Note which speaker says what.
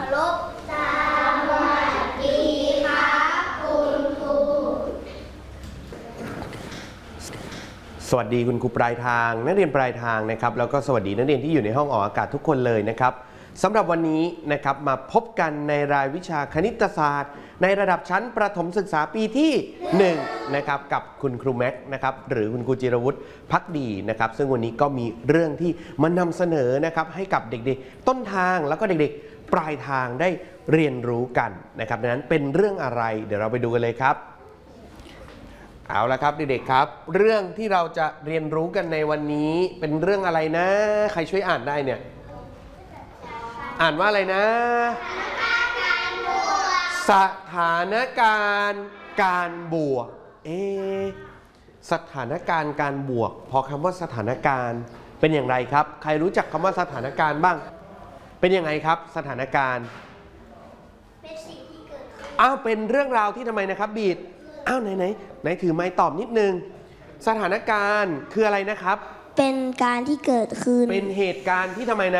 Speaker 1: ารพสวัสดีครับคุณครู
Speaker 2: สวัสดีคุณครูปลายทางนักเรียนปลายทางนะครับแล้วก็สวัสดีนักเรียนที่อยู่ในห้องออกอากาศทุกคนเลยนะครับสำหรับวันนี้นะครับมาพบกันในรายวิชาคณิตศาสตร์ในระดับชั้นประถมศึกษาปีที่1นะครับกับคุณครูแม็กนะครับหรือคุณครูจิรวุฒิภักดีนะครับซึ่งวันนี้ก็มีเรื่องที่มานำเสนอนะครับให้กับเด็กๆต้นทางแล้วก็เด็กๆปลายทางได้เรียนรู้กันนะครับดังนั้นเป็นเรื่องอะไรเดี๋ยวเราไปดูกันเลยครับเอาละครับเด็กๆครับเรื่องที่เราจะเรียนรู้กันในวันนี้เป็นเรื่องอะไรนะใครช่วยอ่านได้เนี่ยอ่านว่าอะไรนะสถานการณ์การบวกสถานการณ์การบวกพอคำว่าสถานการณ์เป็นอย่างไรครับใครรู้จักคำว่าสถานการณ์บ้างเป็นยังไงครับสถานการณ์
Speaker 1: เป็นสิ่งที่เกิดขึ้น
Speaker 2: เป็นเรื่องราวที่ทำไมนะครับบีดไหนถือไม้ตอบนิดนึงสถานการณ์คืออะไรนะครับ
Speaker 1: เป็นการที่เกิดขึ้น
Speaker 2: เป็นเหตุการณ์ที่ทำไมนะ